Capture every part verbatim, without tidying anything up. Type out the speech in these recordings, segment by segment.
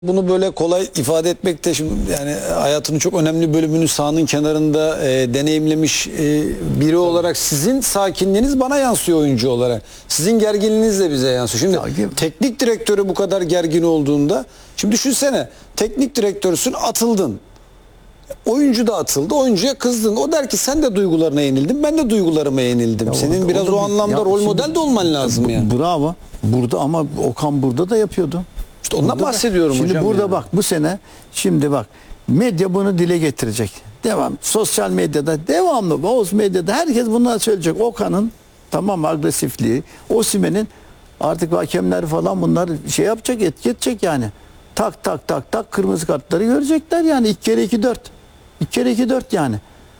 Bunu böyle kolay ifade etmek de şimdi yani hayatının çok önemli bölümünü sahanın kenarında e, deneyimlemiş e, biri olarak sizin sakinliğiniz bana yansıyor oyuncu olarak. Sizin gerginliğiniz de bize yansıyor. Şimdi Ya, teknik direktörü bu kadar gergin olduğunda şimdi düşünsene teknik direktörsün atıldın. Oyuncu da atıldı. Oyuncuya kızdın. O der ki sen de duygularına yenildin. Ben de duygularıma yenildim. Ya Senin o- biraz o o, da bir- anlamda ya rol şimdi- model de olman lazım Bu- yani. Bravo. Burada ama Okan burada da yapıyordu. İşte ondan Burada da- bahsediyorum şimdi hocam. burada yani. bak bu sene şimdi bak medya bunu dile getirecek. Devam. Sosyal medyada devamlı Oğuz medyada herkes bunları söyleyecek. Okan'ın tamam agresifliği, Osimhen'in artık hakemler falan bunlar şey yapacak, etki edecek yani. Tak tak tak tak kırmızı kartları görecekler yani. İki kere iki dört. İki kere iki dört yani.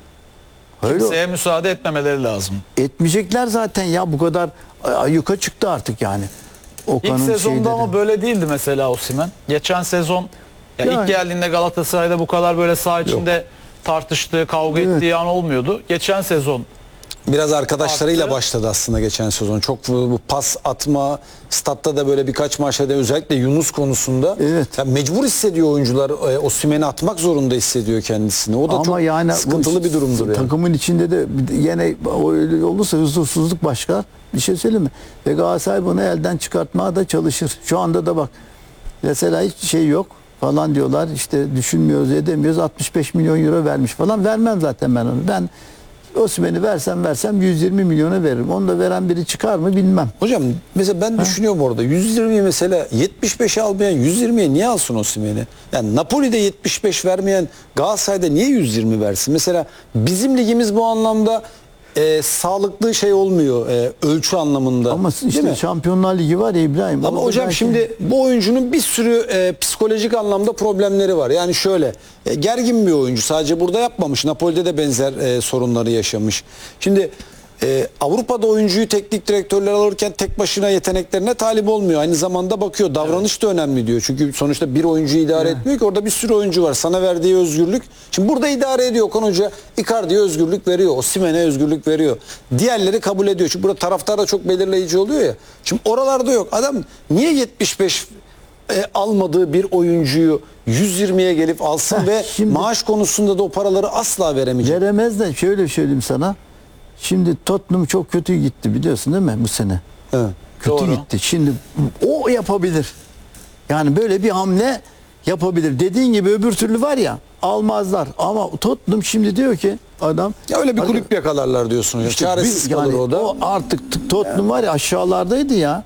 Öyle Kimseye müsaade etmemeleri lazım. etmeyecekler zaten ya bu kadar yuka çıktı artık yani. Okan'ın İlk sezonda şeyleri. ama böyle değildi mesela Osimhen. Geçen sezon ya Yani. ilk geldiğinde Galatasaray'da bu kadar böyle saha içinde tartıştığı, kavga Evet. ettiği an olmuyordu. Geçen sezon Biraz arkadaşlarıyla Arttı. başladı aslında geçen sezon. Çok bu, bu pas atma, statta da böyle birkaç maçta da özellikle Yunus konusunda Evet. yani mecbur hissediyor oyuncular. E, Osimhen'i atmak zorunda hissediyor kendisini. O da Ama çok yani sıkıntılı bu bir durumdur yani. Takımın içinde de yine öyle olursa huzursuzluk başka. Bir şey söyleyeyim mi? Ve Galatasaray bunu elden çıkartmaya da çalışır. Şu anda da bak mesela hiç şey yok falan diyorlar. İşte düşünmüyoruz edemiyoruz. altmış beş milyon euro vermiş falan. Vermem zaten ben onu. Ben Osimhen'i versem versem yüz yirmi milyona veririm. Onu da veren biri çıkar mı bilmem. Hocam mesela ben düşünüyorum orada yüz yirmiye mesela yetmiş beşe almayan yüz yirmiye niye alsın Osimhen'i? Yani Napoli'de yetmiş beş vermeyen Galatasaray'da niye yüz yirmi versin? Mesela bizim ligimiz bu anlamda e, sağlıklı şey olmuyor e, ölçü anlamında. Ama Değil işte mi? Şampiyonlar Ligi var ya İbrahim. Ama orada hocam belki- şimdi bu oyuncunun bir sürü e, psikolojik anlamda problemleri var. Yani şöyle e, gergin bir oyuncu sadece burada yapmamış. Napoli'de de benzer e, sorunları yaşamış. Şimdi e, Avrupa'da oyuncuyu teknik direktörler alırken tek başına yeteneklerine talip olmuyor. Aynı zamanda bakıyor davranış da önemli diyor. Çünkü sonuçta bir oyuncuyu idare etmiyor ki orada bir sürü oyuncu var. Sana verdiği özgürlük. Şimdi burada idare ediyor Okan Hoca. Icardi'ye özgürlük veriyor. Osimhen'e özgürlük veriyor. Diğerleri kabul ediyor. Çünkü burada taraftar da çok belirleyici oluyor ya. Şimdi oralarda yok. Adam niye yetmiş beş e, almadığı bir oyuncuyu yüz yirmiye gelip alsın Heh, ve şimdi- maaş konusunda da o paraları asla veremeyecek. Veremez de şöyle söyleyeyim sana. Şimdi Tottenham çok kötü gitti biliyorsun değil mi bu sene? Evet. Kötü Doğru. gitti. Şimdi o yapabilir. Yani böyle bir hamle yapabilir. Dediğin gibi öbür türlü var ya almazlar. Ama Tottenham şimdi diyor ki adam Ya öyle bir kulüp yakalarlar diyorsun hocam. işte Çaresiz bir- kalır yani o da. o artık Tottenham var ya aşağılardaydı ya.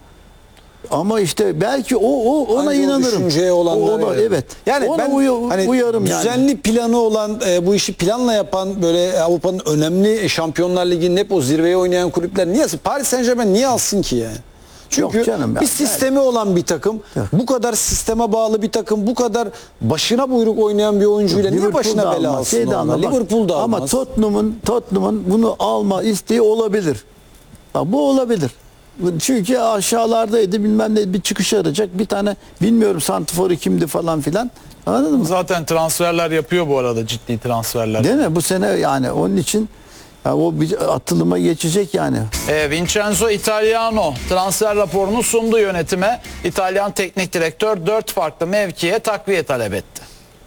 Ama işte belki o, o ona Hangi o inanırım. düşünceye olanlar, O- o- evet. evet. Yani ona ben uy- hani uyarım yani. düzenli planı olan e, bu işi planla yapan böyle Avrupa'nın önemli Şampiyonlar Ligi'nin hep o zirveye oynayan kulüpler niye alsın? Paris Saint-Germain niye alsın ki yani? Çünkü Yok canım ya. bir sistemi olan bir takım, Yok. bu kadar sisteme bağlı bir takım, bu kadar başına buyruk oynayan bir oyuncuyla niye Liverpool başına da bela almaz, alsın şey de onlar? almaz. Bak, Liverpool da almaz. Ama Tottenham'ın Tottenham'ın bunu alma isteği olabilir. Bak, bu olabilir. Çünkü aşağılardaydı bilmem ne bir çıkış arayacak. Bir tane bilmiyorum santiforu kimdi falan filan. Anladın mı? zaten transferler yapıyor bu arada, ciddi transferler. Değil mi? Bu sene yani onun için ya o bir atılıma geçecek yani. E, Vincenzo Italiano transfer raporunu sundu yönetime. İtalyan teknik direktör dört farklı mevkiye takviye talep etti.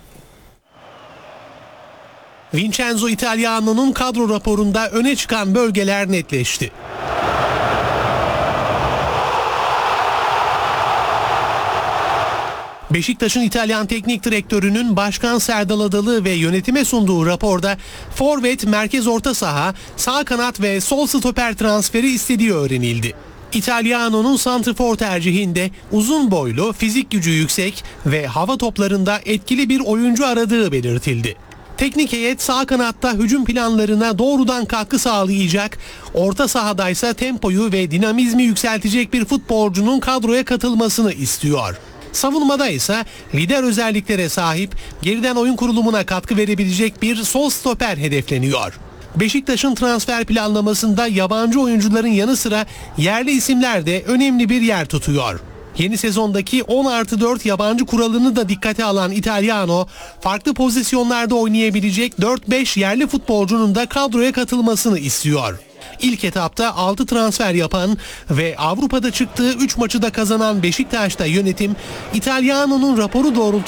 Vincenzo Italiano'nun kadro raporunda öne çıkan bölgeler netleşti. Beşiktaş'ın İtalyan teknik direktörünün Başkan Serdal Adalı ve yönetime sunduğu raporda forvet, merkez orta saha, sağ kanat ve sol stoper transferi istediği öğrenildi. İtalyano'nun santrfor tercihinde uzun boylu, fizik gücü yüksek ve hava toplarında etkili bir oyuncu aradığı belirtildi. Teknik heyet sağ kanatta hücum planlarına doğrudan katkı sağlayacak, orta sahadaysa tempoyu ve dinamizmi yükseltecek bir futbolcunun kadroya katılmasını istiyor. Savunmada ise lider özelliklere sahip, geriden oyun kurulumuna katkı verebilecek bir sol stoper hedefleniyor. Beşiktaş'ın transfer planlamasında yabancı oyuncuların yanı sıra yerli isimler de önemli bir yer tutuyor. Yeni sezondaki on artı dört yabancı kuralını da dikkate alan Italiano, farklı pozisyonlarda oynayabilecek dört beş yerli futbolcunun da kadroya katılmasını istiyor. İlk etapta altı transfer yapan ve Avrupa'da çıktığı üç maçı da kazanan Beşiktaş'ta yönetim İtalyano'nun raporu doğrultusunda